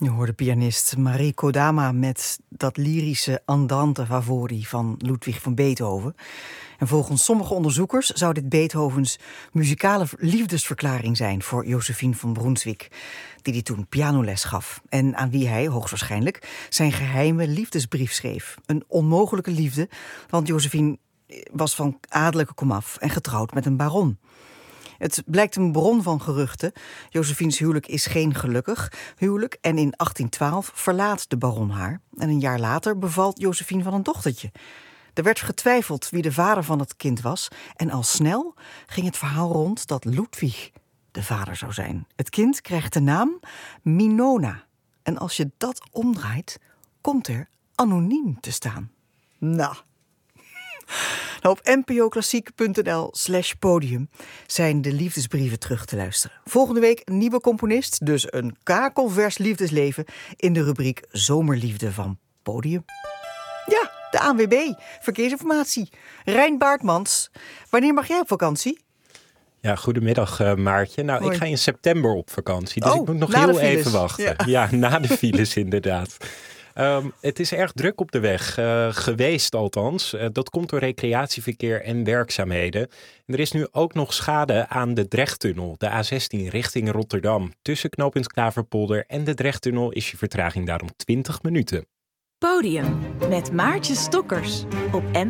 Je hoorde pianist Marie Kodama met dat lyrische Andante Favori van Ludwig van Beethoven. En volgens sommige onderzoekers zou dit Beethovens muzikale liefdesverklaring zijn voor Josephine van Brunswick, die hij toen pianoles gaf en aan wie hij, hoogstwaarschijnlijk, zijn geheime liefdesbrief schreef. Een onmogelijke liefde, want Josephine was van adellijke komaf en getrouwd met een baron. Het blijkt een bron van geruchten. Josephine's huwelijk is geen gelukkig huwelijk en in 1812 verlaat de baron haar. En een jaar later bevalt Josephine van een dochtertje. Er werd getwijfeld wie de vader van het kind was en al snel ging het verhaal rond dat Ludwig de vader zou zijn. Het kind krijgt de naam Minona. En als je dat omdraait, komt er anoniem te staan. Nou, op npoklassiek.nl/podium zijn de liefdesbrieven terug te luisteren. Volgende week een nieuwe componist, dus een kakelvers liefdesleven in de rubriek Zomerliefde van Podium. Ja, de ANWB, verkeersinformatie. Rijn Baartmans, wanneer mag jij op vakantie? Ja, goedemiddag Maartje. Nou, Hoi. ik ga in september op vakantie, dus ik moet nog na de heel files. even wachten. Ja. Na de files inderdaad. Het is erg druk op de weg, geweest althans. Dat komt door recreatieverkeer en werkzaamheden. En er is nu ook nog schade aan de Drechttunnel, de A16 richting Rotterdam. Tussen knooppunt Klaverpolder en de Drechttunnel is je vertraging daarom 20 minuten. Podium met Maartje Stokkers op NPO